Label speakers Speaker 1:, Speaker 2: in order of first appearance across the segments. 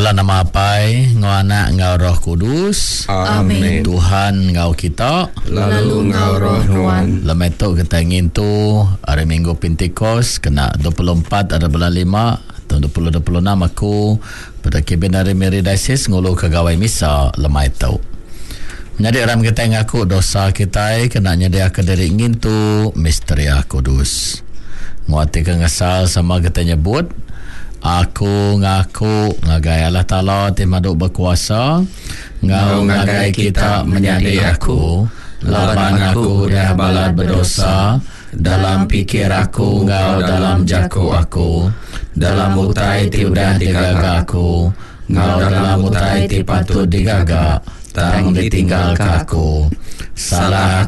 Speaker 1: Dalam nama Apai, ngau Anak, ngau Roh Kudus.
Speaker 2: Amin.
Speaker 1: Tuhan ngau kita,
Speaker 2: lalu ngau Roh Nuan.
Speaker 1: Lemetok kita ingin tu hari Minggu Pentecost kena 24 ada bulan 5 tahun 2026 aku pada Kebin Hari Mary Diocese ngulu kegawai misa lemai tau. Menjadi orang kita ngaku dosa kita kena nyedia ke diri ingin tu Misteria Kudus. Nguati kengasal sama kita nyebut aku ngaku ngagai Allah Ta'ala timaduk berkuasa ngau ngagai kita menjadi aku laban aku dah balad berdosa dalam pikir aku ngau dalam jaku aku dalam utai ti udah digaga aku ngau dalam utai ti patut digaga tang ditinggal aku salah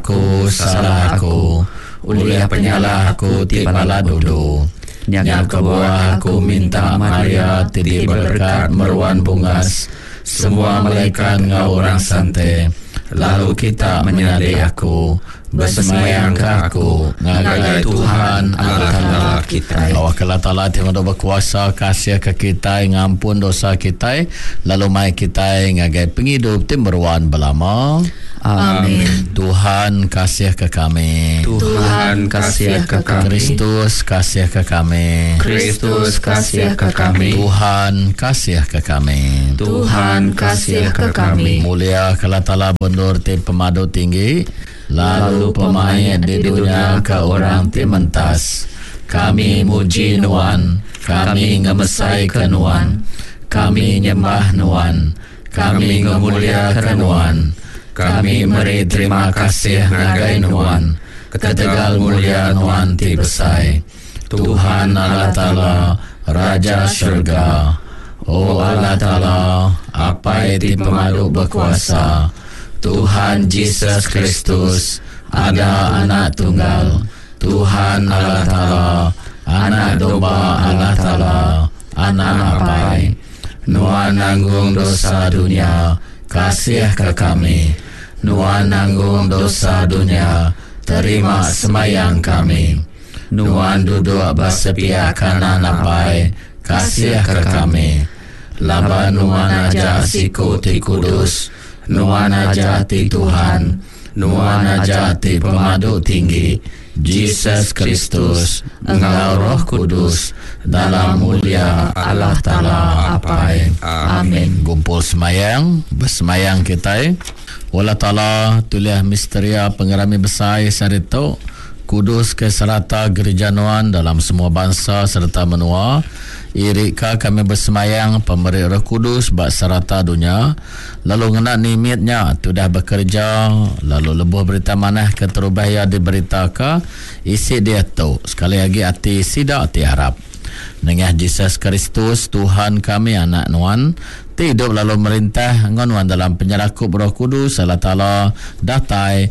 Speaker 1: aku uliah penyalah aku ti balad dulu yang kebuah aku minta Maria tidi berkat meruan bungas semua malaikat ngau orang santai lalu kita menyadari aku bersemayang ke aku ngagai Tuhan Allah Ta'ala kita Allah Ta'ala tiada berkuasa kasih ke kita ngampun dosa kita lalu mai kita ngagai penghidup timberwan belama.
Speaker 2: Amin.
Speaker 1: Tuhan kasih ke kami.
Speaker 2: Tuhan kasih ke kami.
Speaker 1: Kristus kasih ke kami.
Speaker 2: Kristus kasih ke kami.
Speaker 1: Tuhan kasih ke kami.
Speaker 2: Tuhan kasih ke kami.
Speaker 1: Mulia Allah Ta'ala bendur tim pemadu tinggi lalu pemain di dunia ke orang tim mentas. Kami muji Nuan, kami ngemesai ke Nuan, kami nyembah Nuan, kami ngemuliakan Nuan. Kami beri terima kasih ngagai Nuan, ketegal mulia Nuan ti besai. Tuhan Allah Ta'ala, Raja Syurga. Oh Allah Ta'ala, apa ti pemadu berkuasa. Tuhan Yesus Kristus, ada anak tunggal. Tuhan Allah Ta'ala, anak domba Allah Ta'ala, anak apai. Nuan nanggung dosa dunia, kasih ke kami. Nuan nanggung dosa dunia, terima semayang kami. Nuan duduk bersepiak kanan apai, kasih ke kami. Laba Nuan aja siku ti kudus, Nuan aja ti Tuhan, Nuan aja ti pemadu tinggi, Yesus Kristus, Engkau Roh Kudus, dalam mulia Allah Ta'ala apai. Amin. Gumpul semayang, bersemayang kita. Allah Ta'ala tuliah misteria pengerami besar sarito kudus ke serata gereja Nuan dalam semua bangsa serta menua. Irika kami bersemayang pemberi Roh Kudus bak serata dunia. Lalu ngena nimitnya tu dah bekerja. Lalu lebuh berita manah keterubaya diberitakan isi dia tu. Sekali lagi hati sidak hati harap. Dengan Yesus Kristus Tuhan kami anak Nuan hidup lalu merintah Nuan dalam penyerakup Roh Kudus Allah Ta'ala datai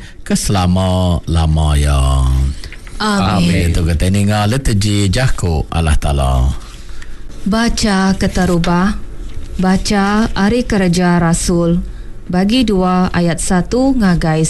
Speaker 1: keselama-lamanya. Amin. Itu kata ini liturgi jaku Allah Ta'ala.
Speaker 3: Baca ketarubah, baca Hari Kerja Rasul bagi 2 ayat 1 ngagai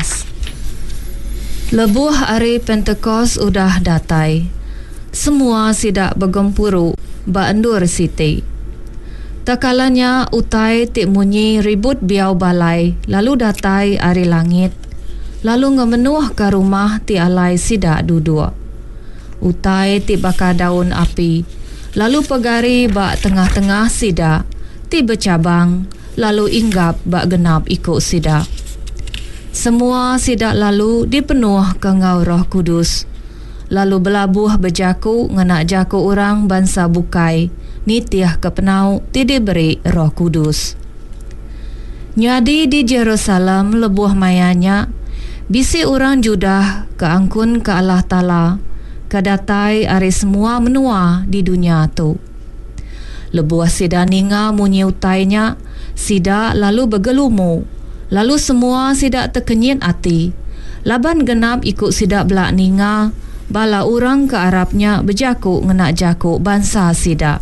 Speaker 3: 11. Lebuh hari Pentecost udah datai. Semua sidak bergempuru baendur siti. Takalanya utai tik munyi ribut biau balai lalu datai ari langit. Lalu ngemenuh ke rumah ti alai sidak duduk. Utai tik bakar daun api. Lalu pegari bak tengah-tengah sidak, ti bercabang, lalu inggap bak genap ikut sidak. Semua sidak lalu dipenuh ke ngau Roh Kudus. Lalu belabuh berjaku ngenak jaku orang bangsa bukai, nitiah ke penau ti diberi Roh Kudus. Nyadi di Jerusalem lebuh mayanya, bisi orang Judah keangkun ke Allah Ta'ala, kadatai ari semua menua di dunia tu. Lebuah sida ninga munyi utainya, sida lalu bergelumu, lalu semua sida terkenyit hati. Laban genap ikut sida belak ninga, bala orang ke Arabnya berjaku ngenak jaku bangsa sida.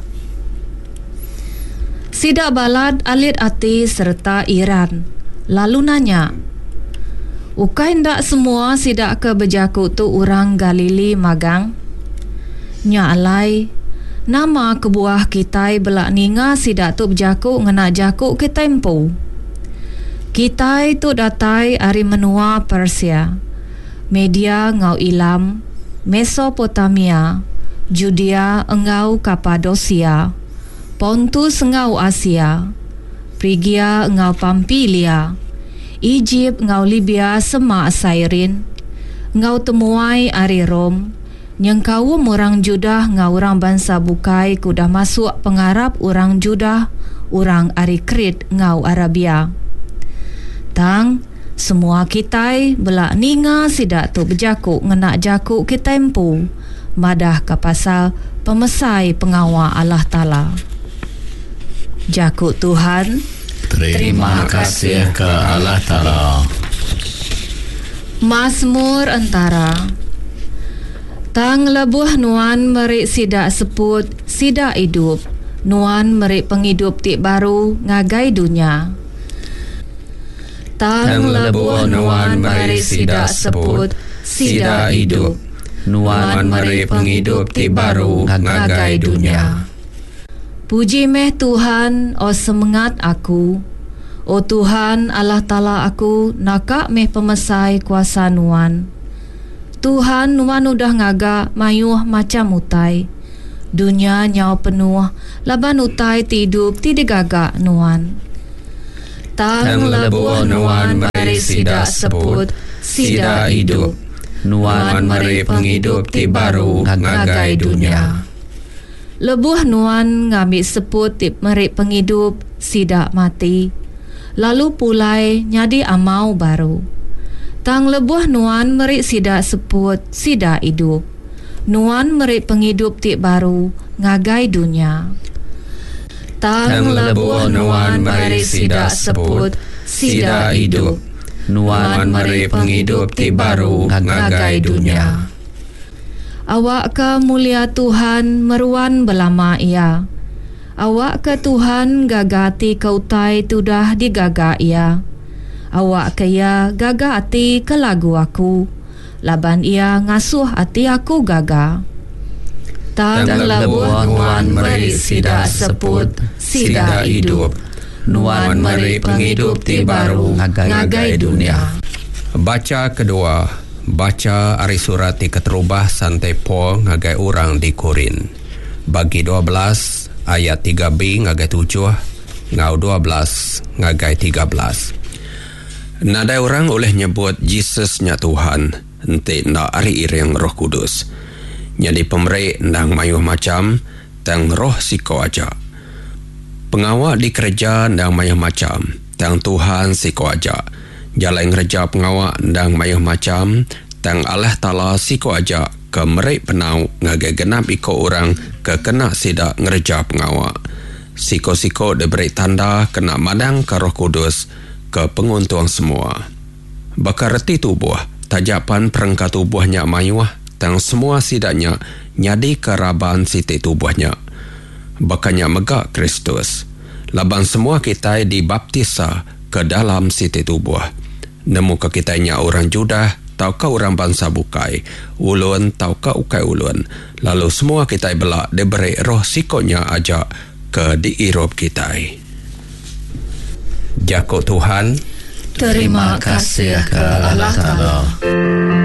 Speaker 3: Sida balad alit hati serta Iran, lalu nanya, ukai ndak semua sidak ke berjaku tu orang Galili magang? Nya alai, Nama kebuah kitai belak ninga sidak tu berjakuk ngena jakuk ke tempo. Kitai tu datai ari menua Persia, Media ngau Ilam, Mesopotamia, Judea engau Kapadosia, Pontus ngau Asia, Frigia ngau Pampilia, Egypt ngau Libya sema Sairin, ngau temuai ari Rom, nyengkau orang Judah ngau orang bangsa bukai kudah masuk pengarap orang Judah, orang ari Krit ngau Arabia. Tang semua kitai belak ninga sidak tu berjakuk ngenak jakuk ke tempo madah ke pasal pemesai pengawa Allah Ta'ala. Jakuk Tuhan,
Speaker 1: terima kasih ke Allah Ta'ala.
Speaker 3: Mazmur antara. Tang lebuh nuan merik sidak seput sidak hidup, nuan merik penghidup tik baru ngagai dunia. Tang lebuh nuan merik sidak seput sidak hidup, nuan merik penghidup tik baru ngagai dunia. Puji meh Tuhan, o semangat aku, o Tuhan Allah Ta'ala aku, nakak meh pemesai kuasa nuan. Tuhan nuan udah ngaga mayuh macam utai, dunia nyau penuh, laban utai tidup tidak gagak nuan. Tang lebuh nuan mari sidak seput sidak hidup, nuan mari penghidup ti baru ngagai dunia. Lebuh nuan ngambil seput ti mari penghidup sidak mati, lalu pulai nyadi amau baru. Tang lebuh nuan mari sidak seput sidak hidup, nuan mari penghidup ti baru ngagai dunia. Tang lebuh nuan mari sidak seput sidak hidup, nuan mari penghidup ti baru ngagai dunia. Awak ke mulia Tuhan meruan belama ia, awak ke Tuhan gagati kautai tudah digagak ia. Awak ke ia gagati ke lagu aku, laban ia ngasuh hati aku gaga. Tang lebuh nuan mari sidak seput sidak hidup, nuan mari penghidup ti baru ngagai dunia.
Speaker 4: Baca kedua, baca ari surat ti keterubah santai po ngagai orang di Korin. Bagi 12 ayat 3b ngagai 7, ngau 12 ngagai 13. Nadai orang oleh nyebut Yesusnya Tuhan, ente na ari ireng Roh Kudus. Jadi pemerik ndang mayuh macam tang roh siko aja. Pengawak di kerja ndang mayuh macam tang Tuhan siko aja. Jalan kerja pengawak ndang mayuh macam tang Allah Ta'ala siko aja ke merik penau ngagai genap iko orang ke kena sidak ngerja pengawak. Siko-siko diberi tanda kena madang ke Roh Kudus ke penguntung semua. Bakar reti tubuh tajapan perangkat tubuhnya mayuh tang semua sidaknya nyadi keraban siti tubuhnya. Bakanya megak Kristus. Laban semua kita dibaptisa ke dalam siti tubuh. Nemu ke kitanya orang Judah, tau ke orang bangsa bukai, ulun tau ke ukai ulun. Lalu semua kita belak diberi roh sikonya aja ke diirup kita. Jakuk Tuhan,
Speaker 1: terima kasih ke Allah Ta'ala.